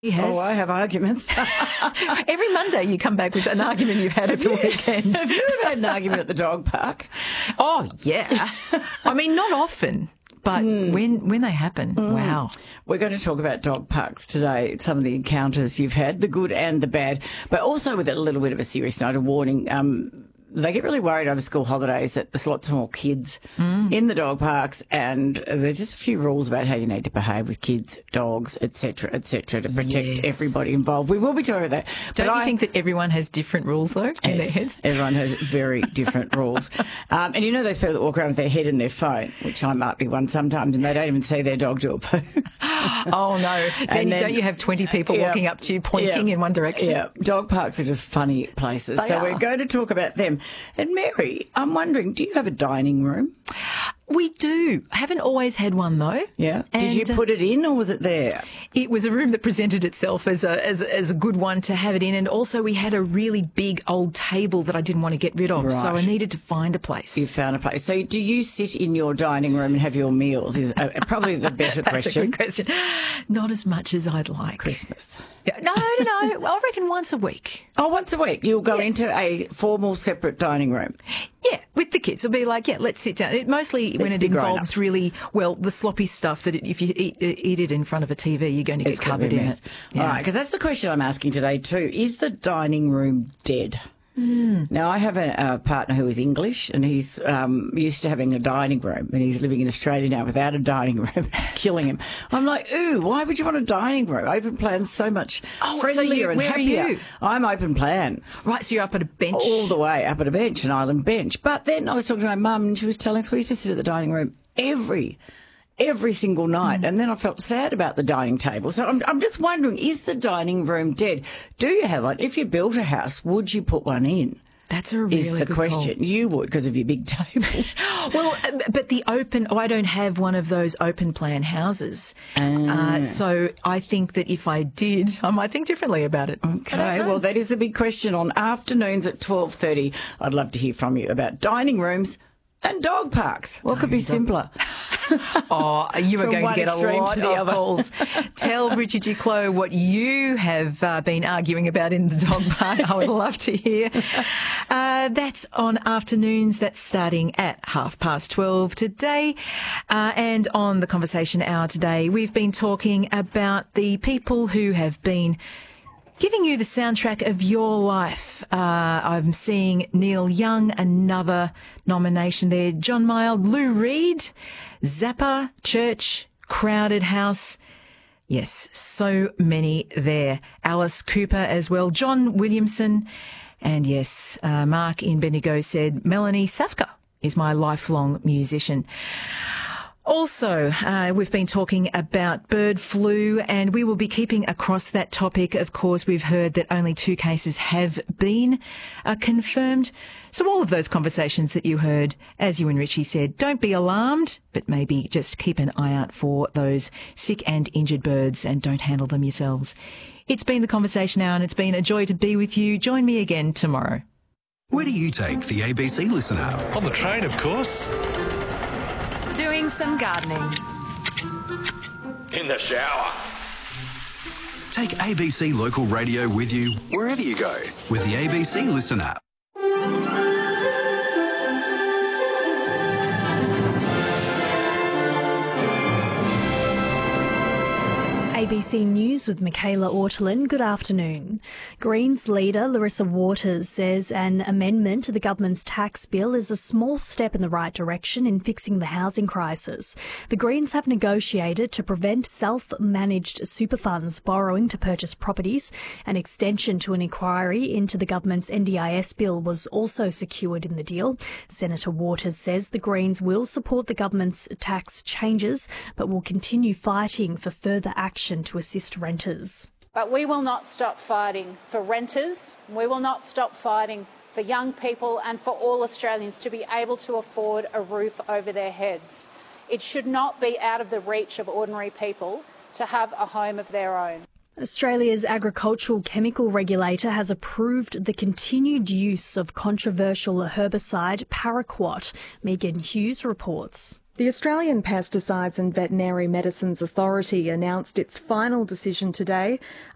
Yes. Oh, I have arguments. Every Monday you come back with an argument you've had at the weekend. Have you ever had an argument at the dog park? Oh, yeah. I mean, not often, but when they happen, wow. We're going to talk about dog parks today, some of the encounters you've had, the good and the bad, but also with a little bit of a serious note of warning. They get really worried over school holidays that there's lots more kids in the dog parks, and there's just a few rules about how you need to behave with kids, dogs, etc., to protect everybody involved. We will be talking about that. Don't you think that everyone has different rules, though, in their heads? Everyone has very different rules. And you know those people that walk around with their head in their phone, which I might be one sometimes, and they don't even see their dog do a poo. Oh, no. Then don't you have 20 people walking up to you pointing in one direction? Yeah, dog parks are just funny places. We're going to talk about them. And Mary, I'm wondering, do you have a dining room? We do. I haven't always had one, though. Yeah. Did you put it in or was it there? It was a room that presented itself as a good one to have it in. And also we had a really big old table that I didn't want to get rid of. Right. So I needed to find a place. You found a place. So do you sit in your dining room and have your meals? Is probably the better That's question. That's a good question. Not as much as I'd like. Christmas. No. I reckon once a week. Oh, once a week. You'll go into a formal separate dining room. Yeah, with the kids. It'll be like, let's sit down. Mostly when it involves really, the sloppy stuff that if you eat it in front of a TV, you're going to get covered in it. Yeah. All right, because that's the question I'm asking today too. Is the dining room dead? Now, I have a partner who is English, and he's used to having a dining room, and he's living in Australia now without a dining room. It's killing him. I'm like, ooh, why would you want a dining room? Open plan's so much friendlier and happier. Are you? I'm open plan. Right, so you're up at a bench? All the way up at a bench, an island bench. But then I was talking to my mum, and she was telling us we used to sit at the dining room every single night. And then I felt sad about the dining table. So I'm just wondering, is the dining room dead? Do you have one? If you built a house, would you put one in? That's a really good is the question. Call. You would, because of your big table. Well, but I don't have one of those open plan houses. So I think that if I did, I might think differently about it. Okay, well, that is the big question on afternoons at 12:30. I'd love to hear from you about dining rooms and dog parks. What could be simpler? Oh, you are going to get a lot of calls. Tell Richard Duclos what you have been arguing about in the dog park. I would love to hear. That's on afternoons. That's starting at 12:30 today. And on the Conversation Hour today, we've been talking about the people who have been giving you the soundtrack of your life. I'm seeing Neil Young, another nomination there. John Mild, Lou Reed, Zappa, Church, Crowded House. Yes, so many there. Alice Cooper as well. John Williamson. And yes, Mark in Bendigo said, Melanie Safka is my lifelong musician. Also, we've been talking about bird flu, and we will be keeping across that topic. Of course, we've heard that only 2 cases have been confirmed. So all of those conversations that you heard, as you and Richie said, don't be alarmed, but maybe just keep an eye out for those sick and injured birds and don't handle them yourselves. It's been the Conversation Hour, and it's been a joy to be with you. Join me again tomorrow. Where do you take the ABC Listen app? On the train, of course. Doing some gardening. In the shower. Take ABC Local Radio with you wherever you go with the ABC Listen app. ABC News with Michaela Ortolin. Good afternoon. Greens leader Larissa Waters says an amendment to the government's tax bill is a small step in the right direction in fixing the housing crisis. The Greens have negotiated to prevent self-managed super funds borrowing to purchase properties. An extension to an inquiry into the government's NDIS bill was also secured in the deal. Senator Waters says the Greens will support the government's tax changes, but will continue fighting for further action to assist renters. But we will not stop fighting for renters. We will not stop fighting for young people and for all Australians to be able to afford a roof over their heads. It should not be out of the reach of ordinary people to have a home of their own. Australia's agricultural chemical regulator has approved the continued use of controversial herbicide paraquat. Megan Hughes reports. The Australian Pesticides and Veterinary Medicines Authority announced its final decision today